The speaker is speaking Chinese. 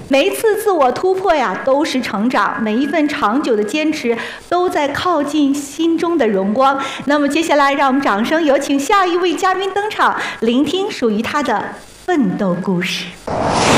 每一次自我突破呀，都是成长；每一份长久的坚持，都在靠近心中的荣光。那么接下来，让我们掌声有请下一位嘉宾登场，聆听属于他的奋斗故事。